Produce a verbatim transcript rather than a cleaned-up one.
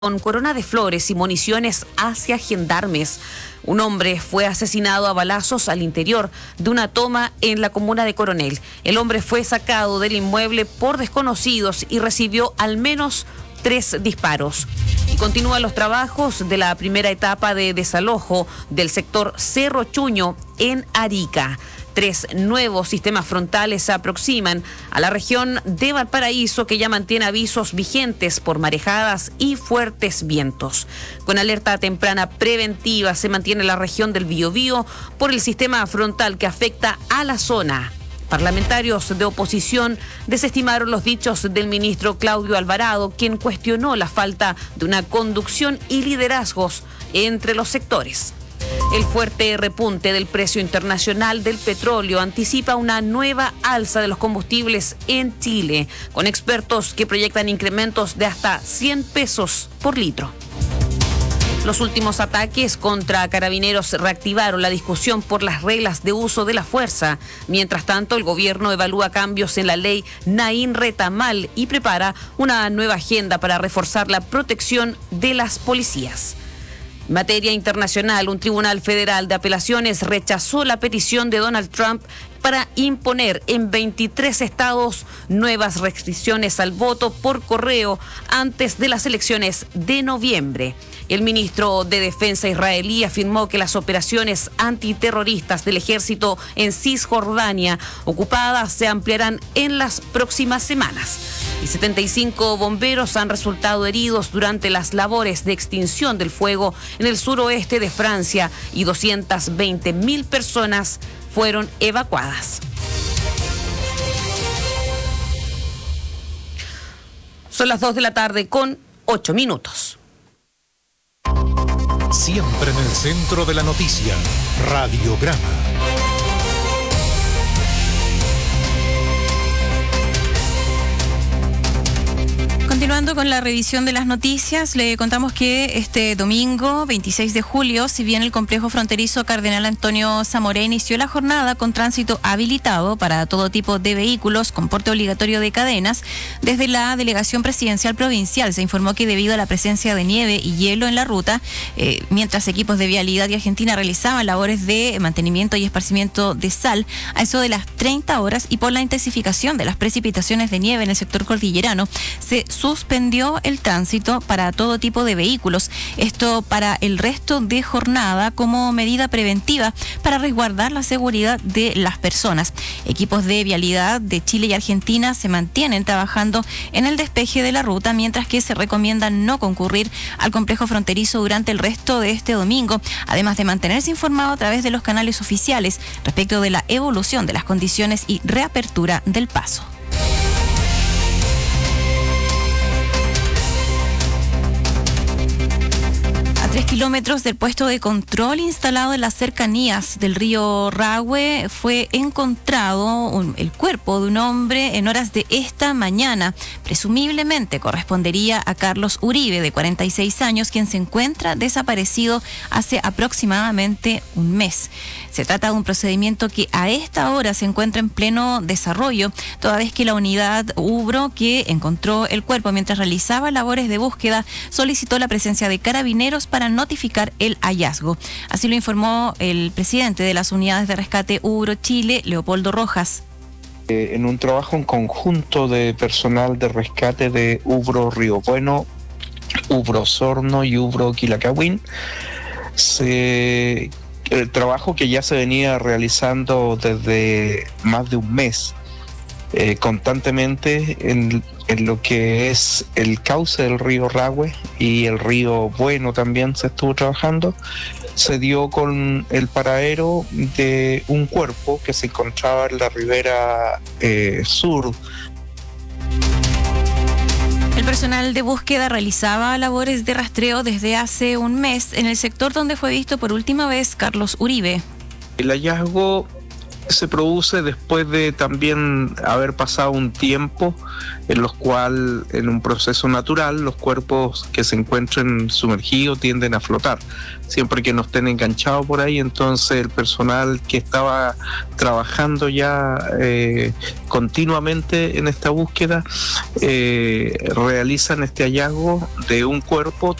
Con corona de flores y municiones hacia gendarmes. Un hombre fue asesinado a balazos al interior de una toma en la comuna de Coronel. El hombre fue sacado del inmueble por desconocidos y recibió al menos tres disparos. Y continúan los trabajos de la primera etapa de desalojo del sector Cerro Chuño en Arica. Tres nuevos sistemas frontales se aproximan a la región de Valparaíso, que ya mantiene avisos vigentes por marejadas y fuertes vientos. Con alerta temprana preventiva se mantiene la región del Biobío por el sistema frontal que afecta a la zona. Parlamentarios de oposición desestimaron los dichos del ministro Claudio Alvarado, quien cuestionó la falta de una conducción y liderazgos entre los sectores. El fuerte repunte del precio internacional del petróleo anticipa una nueva alza de los combustibles en Chile, con expertos que proyectan incrementos de hasta cien pesos por litro. Los últimos ataques contra carabineros reactivaron la discusión por las reglas de uso de la fuerza. Mientras tanto, el gobierno evalúa cambios en la ley Naín Retamal y prepara una nueva agenda para reforzar la protección de las policías. En materia internacional, un tribunal federal de apelaciones rechazó la petición de Donald Trump para imponer en veintitrés estados nuevas restricciones al voto por correo antes de las elecciones de noviembre. El ministro de Defensa israelí afirmó que las operaciones antiterroristas del ejército en Cisjordania ocupada se ampliarán en las próximas semanas. Y setenta y cinco bomberos han resultado heridos durante las labores de extinción del fuego en el suroeste de Francia y doscientas veinte mil personas fueron evacuadas. Son las dos de la tarde con ocho minutos. Siempre en el centro de la noticia, Radiograma. Continuando con la revisión de las noticias, le contamos que este domingo, veintiséis de julio, si bien el complejo fronterizo Cardenal Antonio Zamoré inició la jornada con tránsito habilitado para todo tipo de vehículos con porte obligatorio de cadenas, desde la Delegación Presidencial Provincial se informó que debido a la presencia de nieve y hielo en la ruta, eh, mientras equipos de Vialidad y Argentina realizaban labores de mantenimiento y esparcimiento de sal, a eso de las treinta horas y por la intensificación de las precipitaciones de nieve en el sector cordillerano, se suspendió el tránsito para todo tipo de vehículos. Esto para el resto de jornada como medida preventiva para resguardar la seguridad de las personas. Equipos de Vialidad de Chile y Argentina se mantienen trabajando en el despeje de la ruta, mientras que se recomienda no concurrir al complejo fronterizo durante el resto de este domingo, además de mantenerse informado a través de los canales oficiales respecto de la evolución de las condiciones y reapertura del paso. Tres kilómetros del puesto de control instalado en las cercanías del río Rahue fue encontrado un, el cuerpo de un hombre en horas de esta mañana. Presumiblemente correspondería a Carlos Uribe, de cuarenta y seis años, quien se encuentra desaparecido hace aproximadamente un mes. Se trata de un procedimiento que a esta hora se encuentra en pleno desarrollo, toda vez que la unidad Ubro, que encontró el cuerpo mientras realizaba labores de búsqueda, solicitó la presencia de carabineros para notificar el hallazgo. Así lo informó el presidente de las unidades de rescate Ubro Chile, Leopoldo Rojas. En un trabajo en conjunto de personal de rescate de Ubro Río Bueno, Ubro Sorno y Ubro Quilacahuín, se... el trabajo que ya se venía realizando desde más de un mes, eh, constantemente en, en lo que es el cauce del río Rahue y el río Bueno también se estuvo trabajando, se dio con el paradero de un cuerpo que se encontraba en la ribera eh, sur. El personal de búsqueda realizaba labores de rastreo desde hace un mes en el sector donde fue visto por última vez Carlos Uribe. El hallazgo se produce después de también haber pasado un tiempo en los cual, en un proceso natural, los cuerpos que se encuentren sumergidos tienden a flotar. Siempre que no estén enganchados por ahí, entonces el personal que estaba trabajando ya eh, continuamente en esta búsqueda eh, realizan este hallazgo de un cuerpo